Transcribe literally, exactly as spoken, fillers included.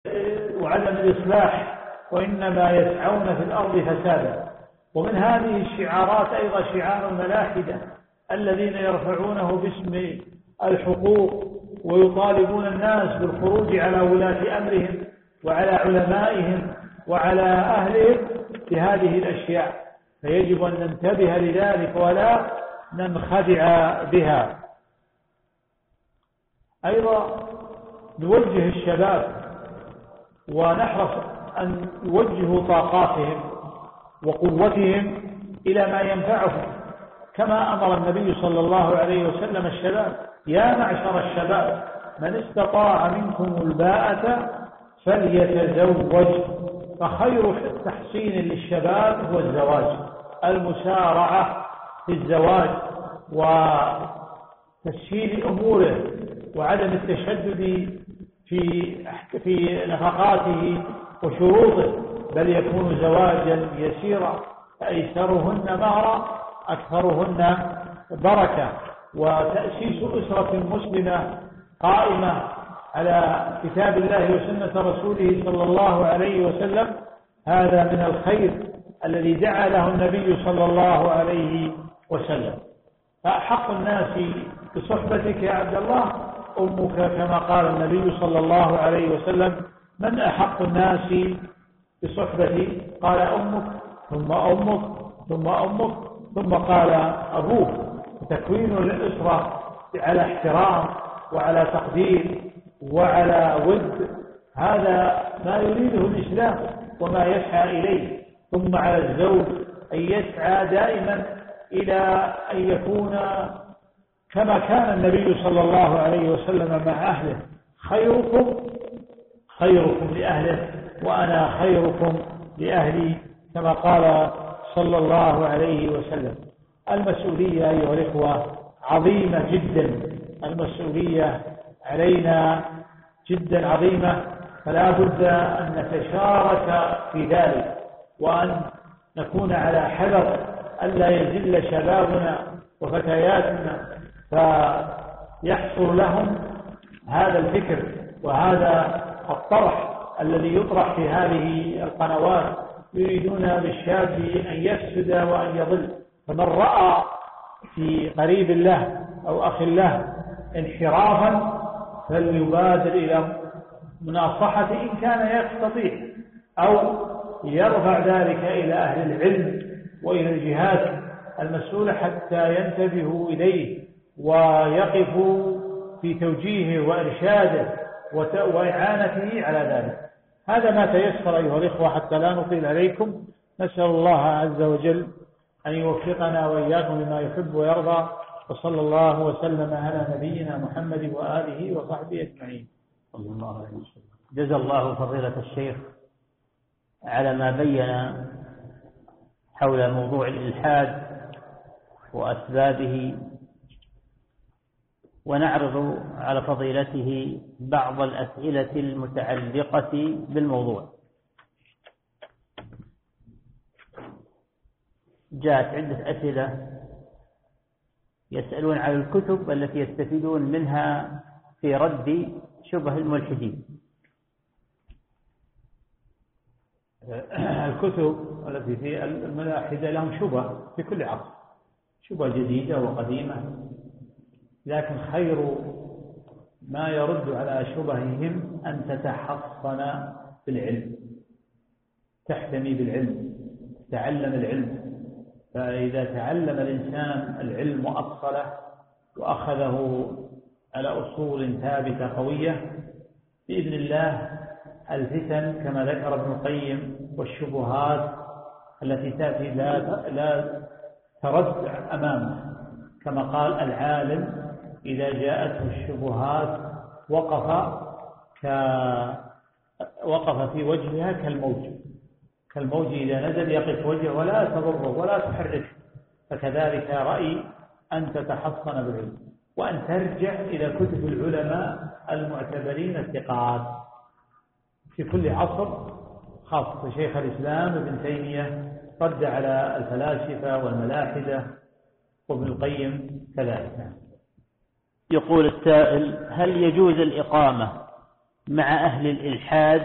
وعدم الإصلاح، وإنما يسعون في الأرض فسادا. ومن هذه الشعارات أيضا شعار الملاحدة الذين يرفعونه باسم الحقوق ويطالبون الناس بالخروج على ولاة أمرهم وعلى علمائهم وعلى أهلهم بهذه الأشياء، فيجب أن ننتبه لذلك ولا ننخدع بها. أيضا نوجه الشباب ونحرص أن يوجهوا طاقاتهم وقوتهم إلى ما ينفعهم، كما أمر النبي صلى الله عليه وسلم الشباب: يا معشر الشباب من استطاع منكم الباءة فليتزوج. فخير تحصين للشباب هو الزواج، المسارعة في الزواج وتسهيل أموره وعدم التشدد في في نفقاته وشروطه، بل يكون زواجا يسيرا فأيسرهن مهرا أكثرهن بركة. وتأسيس أسرة مسلمة قائمة على كتاب الله وسنة رسوله صلى الله عليه وسلم هذا من الخير الذي دعا له النبي صلى الله عليه وسلم. فأحق الناس بصحبتك يا عبد الله أمك، كما قال النبي صلى الله عليه وسلم: من أحق الناس بصحبتي؟ قال أمك ثم أمك ثم أمك ثم قال أبوك. تكوين الأسرة على احترام وعلى تقدير وعلى ود، هذا ما يريده الإسلام وما يسعى إليه. ثم على الزوج أن يسعى دائما إلى أن يكون كما كان النبي صلى الله عليه وسلم مع أهله: خيركم خيركم لأهله وأنا خيركم لأهلي، كما قال صلى الله عليه وسلم. المسؤولية أيها الإخوة عظيمة جدا، المسؤولية علينا جدا عظيمة، فلا بد أن نتشارك في ذلك وأن نكون على حذر ألا يزل شبابنا وفتياتنا فيحصل لهم هذا الفكر وهذا الطرح الذي يطرح في هذه القنوات، يريدون بالشاب أن يفسد وأن يضل. فمن رأى في قريب له أو أخ له انحرافا فليبادر إلى مناصحته إن كان يستطيع، أو يرفع ذلك إلى أهل العلم وإلى الجهات المسؤولة حتى ينتبهوا إليه ويقفوا في توجيهه وإرشاده وإعانته على ذلك. هذا ما تيسر أيها الإخوة حتى لا نطيل عليكم. نسأل الله عز وجل أن يوفقنا وإياكم لما يحب ويرضى، وصلى الله وسلم على نبينا محمد وآله وصحبه أجمعين. صلى الله عليه وسلم. جزا الله فضيلة الشيخ على ما بين حول موضوع الإلحاد وأسبابه، ونعرض على فضيلته بعض الأسئلة المتعلقة بالموضوع. جاءت عدة أسئلة يسألون عن الكتب التي يستفيدون منها في رد شبه الملحدين. الكتب التي في الملاحدة لهم شبه في كل عصر، شبه جديدة وقديمة، لكن خير ما يرد على شبههم أن تتحصن بالعلم، تحتمي بالعلم، تعلم العلم. فإذا تعلم الإنسان العلم وأصله وأخذه على أصول ثابتة قوية، بإذن الله الفتن كما ذكر ابن القيم والشبهات التي تأتي لا لا ترد أمامه، كما قال: العالم إذا جاءته الشبهات وقف ك وقف في وجهها كالموج، كالموج إذا نزل يقف وجهه ولا تضره ولا تحركه. فكذلك رأي أن تتحصن بالعلم وأن ترجع إلى كتب العلماء المعتبرين الثقات في كل عصر، خاصة شيخ الإسلام ابن تيمية رد على الفلاسفة والملاحدة، وابن القيم كذلك. يقول السائل: هل يجوز الإقامة مع أهل الإلحاد